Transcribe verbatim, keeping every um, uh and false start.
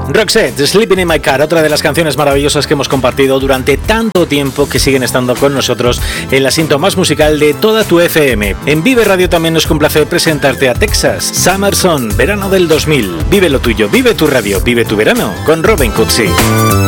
Roxette, Sleeping in My Car, otra de las canciones maravillosas que hemos compartido durante tanto tiempo, que siguen estando con nosotros en la cinta más musical de toda tu F M. En Vive Radio también nos complace presentarte a Texas, Summer Sun, verano del dos mil. Vive lo tuyo, vive tu radio, vive tu verano con Robin Cootsy.